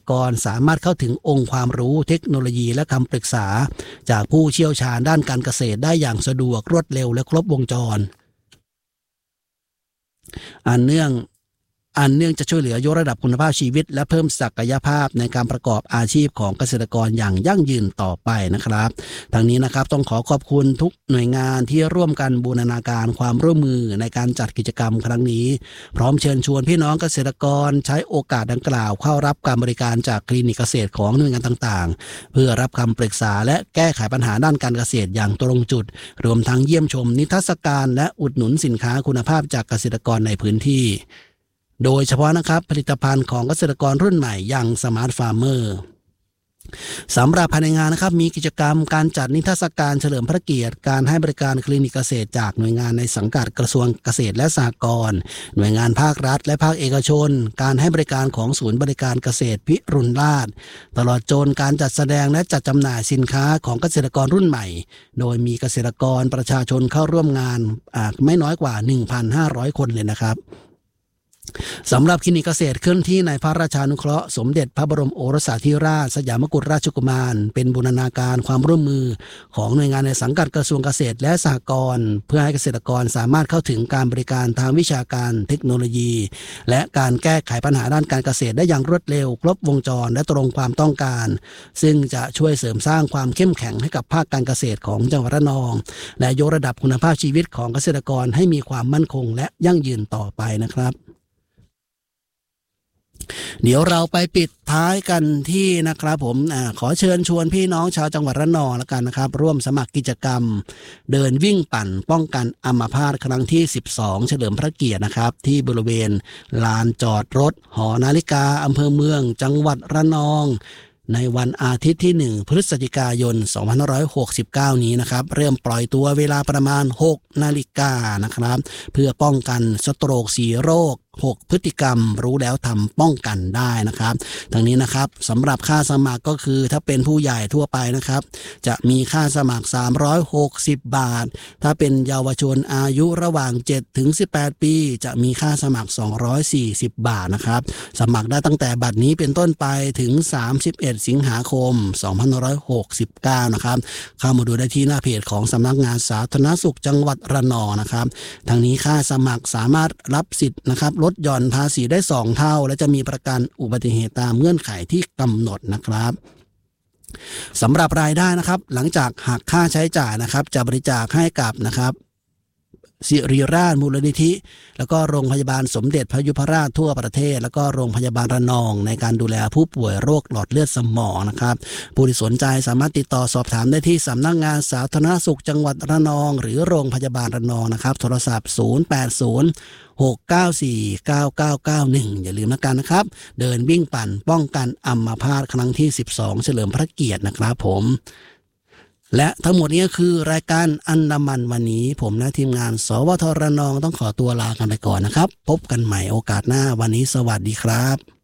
กรสามารถเข้าถึงองค์ความรู้เทคโนโลยีและคำปรึกษาจากผู้เชี่ยวชาญด้านการเกษตรได้อย่างสะดวกรวดเร็วและครบวงจรอันเนื่องจะช่วยเหลือยกระดับคุณภาพชีวิตและเพิ่มศักยภาพในการประกอบอาชีพของเกษตรกรอย่างยั่งยืนต่อไปนะครับทางนี้นะครับต้องขอบคุณทุกหน่วยงานที่ร่วมกันบูรณาการความร่วมมือในการจัดกิจกรรมครั้งนี้พร้อมเชิญชวนพี่น้องเกษตรกรใช้โอกาสดังกล่าวเข้ารับการบริการจากคลินิกเกษตรของหน่วยงานต่างๆเพื่อรับคำปรึกษาและแก้ไขปัญหาด้านการเกษตรอย่างตรงจุดรวมทั้งเยี่ยมชมนิทรรศการและอุดหนุนสินค้าคุณภาพจากเกษตรกรในพื้นที่โดยเฉพาะนะครับผลิตภัณฑ์ของเกษตรกรรุ่นใหม่อย่างสมาร์ทฟาร์มเมอร์สำหรับภายในงานนะครับมีกิจกรรมการจัดนิทรรศการเฉลิมพระเกียรติการให้บริการคลินิกเกษตรจากหน่วยงานในสังกัดกระทรวงเกษตรและสหกรณ์หน่วยงานภาครัฐและภาคเอกชนการให้บริการของศูนย์บริการเกษตรพิรุณราชตลอดจนการจัดแสดงและจัดจำหน่ายสินค้าของเกษตรกรรุ่นใหม่โดยมีเกษตรกรประชาชนเข้าร่วมงานไม่น้อยกว่า 1,500 คนเลยนะครับสำหรับคลินิกเกษตรเคลื่อนที่ในพระราชานุเคราะห์สมเด็จพระบรมโอรสาธิราชสยามกุฎราชกุมารเป็นบูรณาการความร่วมมือของหน่วยงานในสังกัดกระทรวงเกษตรและสหกรณ์เพื่อให้เกษตรกรสามารถเข้าถึงการบริการทางวิชาการเทคโนโลยีและการแก้ไขปัญหาด้านการเกษตรได้อย่างรวดเร็วครบวงจรและตรงความต้องการซึ่งจะช่วยเสริมสร้างความเข้มแข็งให้กับภาคการเกษตรของจังหวัดระนองและยกระดับคุณภาพชีวิตของเกษตรกรให้มีความมั่นคงและยั่งยืนต่อไปนะครับเดี๋ยวเราไปปิดท้ายกันที่นะครับผมขอเชิญชวนพี่น้องชาวจังหวัดระนองแล้วกันนะครับร่วมสมัครกิจกรรมเดินวิ่งปั่นป้องกันอัมพาตครั้งที่12เฉลิมพระเกียรตินะครับที่บริเวณลานจอดรถหอนาฬิกาอำเภอเมืองจังหวัดระนองในวันอาทิตย์ที่1พฤศจิกายน2569นี้นะครับเริ่มปล่อยตัวเวลาประมาณ 6 นาฬิกานะครับเพื่อป้องกันสโตรก4โรค6พฤติกรรมรู้แล้วทำป้องกันได้นะครับทั้งนี้นะครับสำหรับค่าสมัครก็คือถ้าเป็นผู้ใหญ่ทั่วไปนะครับจะมีค่าสมัคร360 บาทถ้าเป็นเยาวชนอายุระหว่าง7 ถึง 18 ปีจะมีค่าสมัคร240 บาทนะครับสมัครได้ตั้งแต่บัดนี้เป็นต้นไปถึง31 สิงหาคม2569นะครับเข้ามาดูได้ที่หน้าเพจของสำนักงานสาธารณสุขจังหวัดระนองนะครับทั้งนี้ค่าสมัครสามารถรับสิทธิ์นะครับลดหย่อนภาษีได้2 เท่าและจะมีประกันอุบัติเหตุตามเงื่อนไขที่กำหนดนะครับสำหรับรายได้นะครับหลังจากหักค่าใช้จ่ายนะครับจะบริจาคให้กับนะครับศิริราชมูลนิธิแล้วก็โรงพยาบาลสมเด็จพระยุพราชทั่วประเทศแล้วก็โรงพยาบาลระนองในการดูแลผู้ป่วยโรคหลอดเลือดสมองนะครับผู้ที่สนใจสามารถติดต่อสอบถามได้ที่สำนักงานสาธารณสุขจังหวัดระนองหรือโรงพยาบาลระนองนะครับโทรศัพท์0806949991อย่าลืมนะครับเดินวิ่งปั่นป้องกันอัมพาตครั้งที่12เฉลิมพระเกียรตินะครับผมและทั้งหมดนี้คือรายการอันดามันวันนี้ผมและทีมงานสวทระนองต้องขอตัวลากันไปก่อนนะครับพบกันใหม่โอกาสหน้าวันนี้สวัสดีครับ